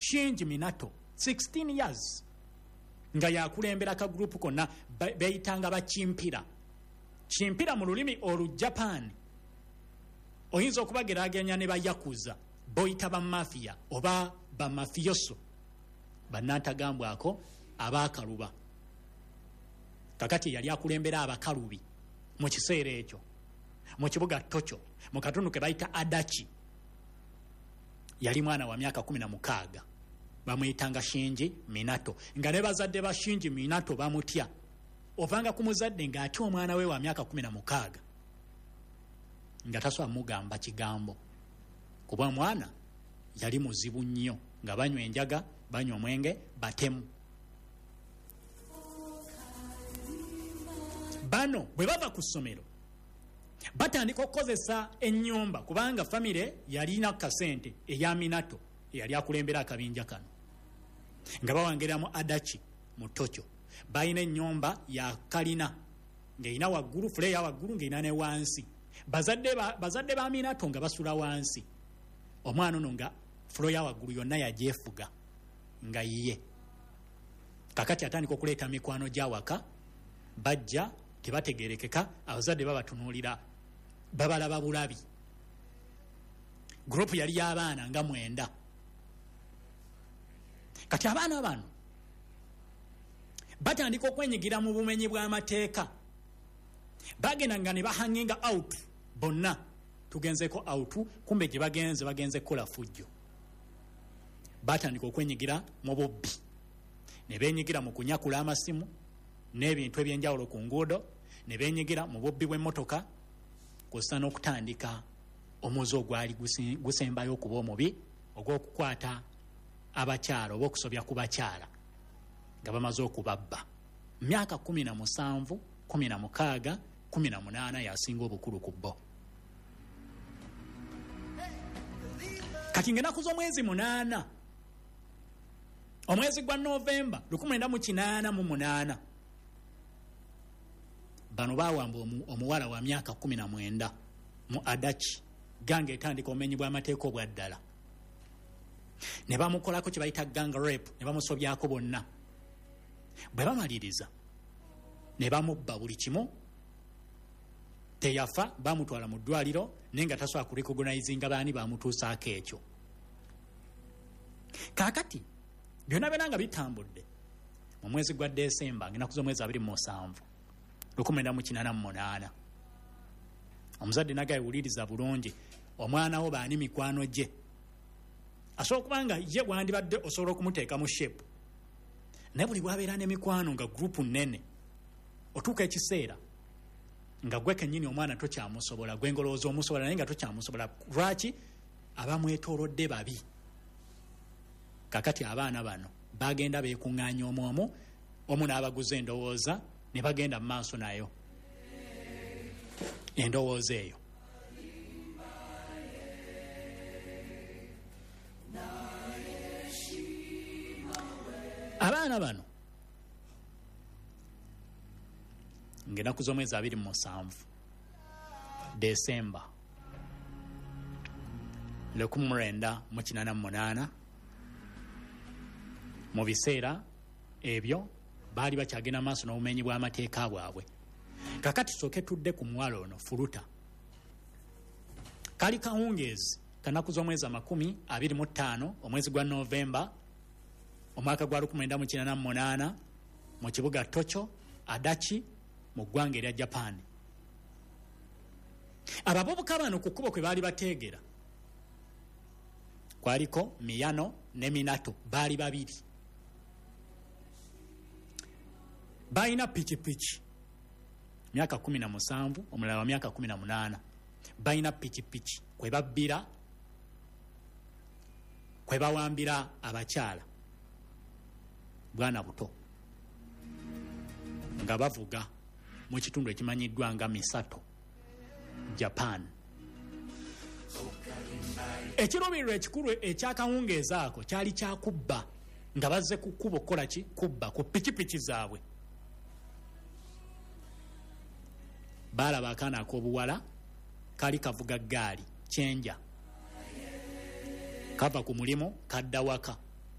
Shinji Minato 16 years nga yakulembera ka group konna beyitanga bachimpira chimpira mu lulimi Japan oyinza okubageraganya ne bayakuza boyita ba mafia oba ba mafioso banatagambwako abakaluba kakati yali akulembera abakalubi mu kiseera ekyo mu kibuga Tokyo mu katundu ke bayita Adachi yali mwana wa myaka 16 bamuyitanga Shinji Minato nga ne bazadde ba Shinji Minato bamutya ovanga ku muzadde nga ati omwana we wa myaka 16 nga taswa mugamba kigambo kuba mwana yali muzibu nnyo nga banywa enjaga banywa omwenge batemu bano bwe bava ku ssomero batandika okukozesa ennyumba kubanga famire yalina kasente eya Minato yali akulembera akabinja kano nga bawangeramu Adachi mu Tokyo bayina ennyumba ya kalina ng'erina waggulu fule ya waggulu ng'erina ne wansi bazadde ba Minato nga basula wansi omwana ono nga fule ya waggulu yonna yajeefuga nga yiye kakati atandika okuleeta mikwano gy'awaka bajja tebategerekeka abazadde babatunuulira babalaba bulabi group yali y'abaana nga 9 kati abaana bano batandika okwenyigira mu bumenyi bw'amateeka bagenda nga ne bahanginga out bonna tugenzeko out kumbe gye bagenze kukola fujjo batandika okwenyigira mu bubbi ne benyigira mu kunyakula amasimu n'ebintu ebyenjawulo ku nguudo ne benyigira mu bubbi bw'emmotoka kw'ossa n'okutandika omuze ogwali gusembayo okuba omubi ogw'okukwata abakyala oba okusobya ku bakyala nga bamaze okubabba myaka 17 16 18 yasinga obukulu ku bo kati ng'ennaku z'omwezi 8 omwezi gwa Novemba 1988 bano bawamba omuwala wa myaka 19 mu Adachi gange etandika omenyi bw'amateeka obwa ddala ne bamukolako kye bayita gang rape ne bamusobyako bonna bwe bamaliriza ne bamubba buli kimu teyafa bamutwala mu ddwaliro naye nga tasobola kurecognizinga baani bamutuusaako ekyo kaakati byonna byonna nga bitambudde mu mwezi gwa Desemba ng'ennaku z'omwezi 27 1988 omuzadde nagayewuliriza bulungi omwana wo baani mikwano gye asobola kubanga ye bwandibadde osobola okumuteeka mu shape naye buli bwabeera n'emikwano nga gurupu nnene otuuka ekiseera nga gwe kennyini omwana tokyamusobola gwe ngolowooza omusobola naye nga tokyamusobola lwaki abamwetoolodde babi kakati abaana bano bagenda beekuŋŋaanya omu n'abaguza endowooza ne bagenda mu maaso nayo endowooza eyo abaana bano ng'ennaku z'omwezi 27 Desemba 1988 mu biseera ebyo baali bakyagenda maaso n'obumenyi bw'amateeka bwabwe kakati soke tudde ku mwalo ono Fuluta kali kawungeezi kanaku z'omwezi 25 omwezi gwa Novemba omwaka gwa 1988 mu kibuga Tokyo Adachi mu ggwanga erya Japan abavubuka bano ku kkubo kwe baali bateegera kwaliko Miyano ne Minato baali babiri balina pikipiki myaka 17 omulala wa myaka 18 balina pikipiki kwe babbira kwe bawambira abakyala bwana buto nga bavuga mu kitundu ekimanyiddwa nga Misato Japan ekiruubirirwa ekikulu ekyakawungeezi ako kyali kyakubba nga bazze ku kkubo kukola ki kubba ku pikipiki zaabwe balaba akaana ak'obuwala kali kavuga ggaali kyenja kava ku mulimu kadda waka